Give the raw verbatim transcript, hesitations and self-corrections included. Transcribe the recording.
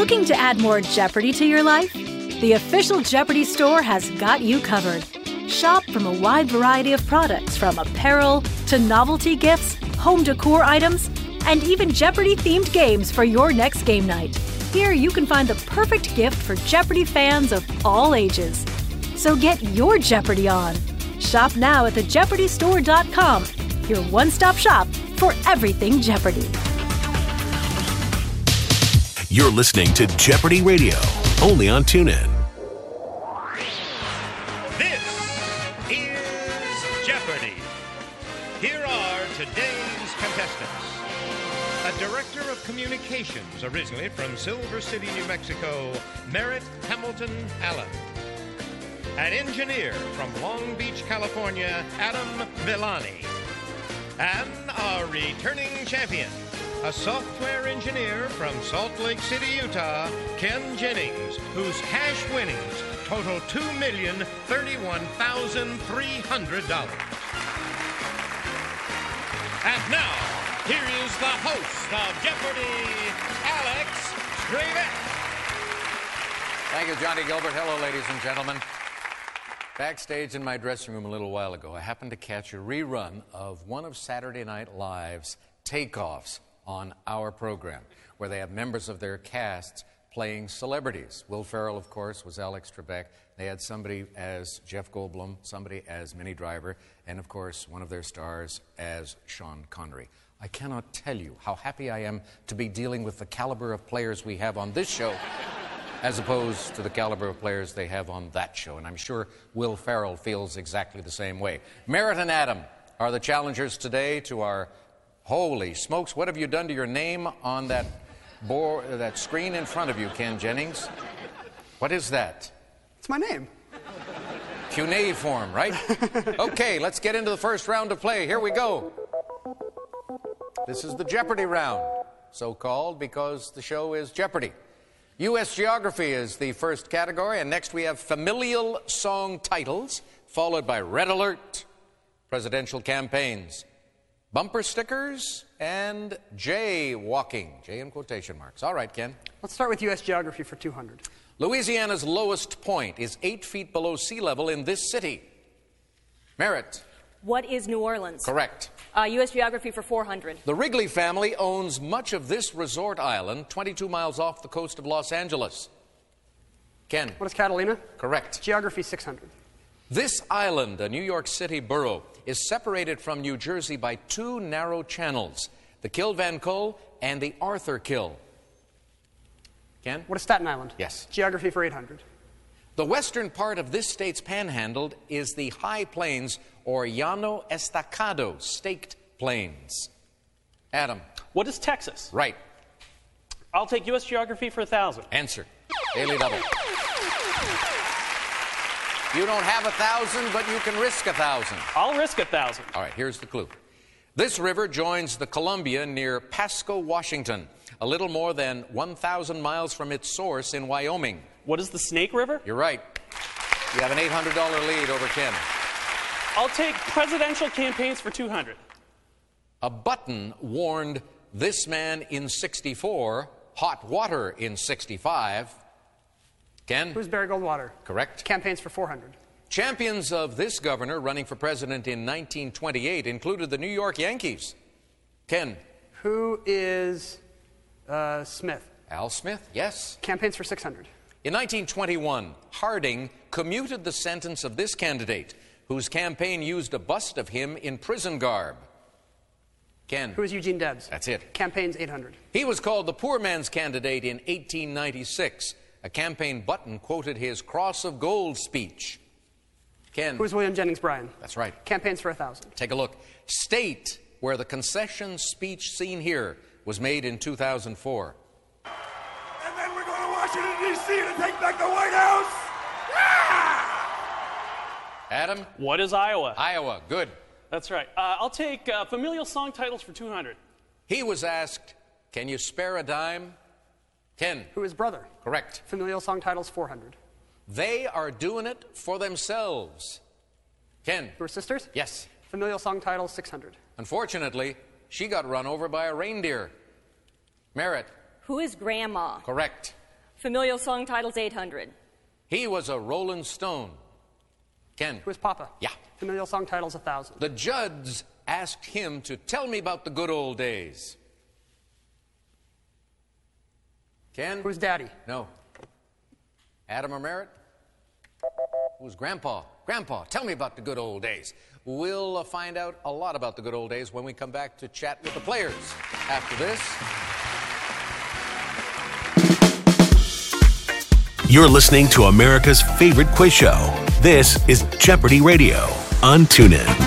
Looking to add more Jeopardy to your life? The official Jeopardy store has got you covered. Shop from a wide variety of products, from apparel to novelty gifts, home decor items, and even Jeopardy-themed games for your next game night. Here you can find the perfect gift for Jeopardy fans of all ages. So get your Jeopardy on. Shop now at the jeopardy store dot com, your one-stop shop for everything Jeopardy. You're listening to Jeopardy Radio, only on TuneIn. This is Jeopardy! Here are today's contestants. A director of communications, originally from Silver City, New Mexico, Merritt Hamilton Allen. An engineer from Long Beach, California, Adam Villani. And our returning champion, a software engineer from Salt Lake City, Utah, Ken Jennings, whose cash winnings total two million thirty-one thousand three hundred dollars. And now, here is the host of Jeopardy, Alex Trebek. Thank you, Johnny Gilbert. Hello, ladies and gentlemen. Backstage in my dressing room a little while ago, I happened to catch a rerun of one of Saturday Night Live's takeoffs on our program, where they have members of their casts playing celebrities. Will Ferrell, of course, was Alex Trebek. They had somebody as Jeff Goldblum, somebody as Minnie Driver, and, of course, one of their stars as Sean Connery. I cannot tell you how happy I am to be dealing with the caliber of players we have on this show as opposed to the caliber of players they have on that show. And I'm sure Will Ferrell feels exactly the same way. Merritt and Adam are the challengers today to our... Holy smokes, what have you done to your name on that board, that screen in front of you, Ken Jennings? What is that? It's my name. Cuneiform, right? Okay, let's get into the first round of play. Here we go. This is the Jeopardy round, so-called because the show is Jeopardy. U S geography is the first category, and next we have familial song titles, followed by red alert, presidential campaigns, bumper stickers, and jaywalking. J in quotation marks. All right, Ken. Let's start with U S geography for two hundred. Louisiana's lowest point is eight feet below sea level in this city. Merritt. What is New Orleans? Correct. Uh, U S geography for four hundred. The Wrigley family owns much of this resort island, twenty-two miles off the coast of Los Angeles. Ken. What is Catalina? Correct. Geography six hundred. This island, a New York City borough, is separated from New Jersey by two narrow channels, the Kill Van Kull and the Arthur Kill. Ken? What is Staten Island? Yes. Geography for eight hundred. The western part of this state's panhandle is the High Plains, or Llano Estacado, Staked Plains. Adam. What is Texas? Right. I'll take U S geography for a thousand. Answer. Daily double. You don't have a thousand, but you can risk a thousand. I'll risk a thousand. All right, here's the clue. This river joins the Columbia near Pasco, Washington, a little more than one thousand miles from its source in Wyoming. What is the Snake River? You're right. You have an eight hundred dollar lead over Ken. I'll take presidential campaigns for two hundred. A button warned this man in sixty-four, hot water in sixty-five. Ken? Who's Barry Goldwater? Correct. Campaigns for four hundred. Champions of this governor running for president in nineteen twenty-eight included the New York Yankees. Ken? Who is uh, Smith? Al Smith, yes. Campaigns for six hundred. In nineteen twenty-one, Harding commuted the sentence of this candidate, whose campaign used a bust of him in prison garb. Ken? Who is Eugene Debs? That's it. Campaigns eight hundred. He was called the poor man's candidate in eighteen ninety-six. A campaign button quoted his Cross of Gold speech. Ken? Who's William Jennings Bryan? That's right. Campaigns for a thousand. Take a look. State where the concession speech seen here was made in two thousand four. And then we're going to Washington, D C to take back the White House. Yeah! Adam? What is Iowa? Iowa, good. That's right. Uh, I'll take uh, familial song titles for two hundred. He was asked, can you spare a dime? Ken? Who is brother? Correct. Familial song titles four hundred. They are doing it for themselves. Ken? Who are sisters? Yes. Familial song titles six hundred. Unfortunately, she got run over by a reindeer. Merritt? Who is Grandma? Correct. Familial song titles eight hundred. He was a Rolling Stone. Ken. Who is Papa? Yeah. Familial song titles one thousand. The judge asked him to tell me about the good old days. Ken? Who's Daddy? No. Adam or Merritt? Who's Grandpa? Grandpa, tell me about the good old days. We'll uh, find out a lot about the good old days when we come back to chat with the players. After this... You're listening to America's favorite quiz show. This is Jeopardy Radio on TuneIn.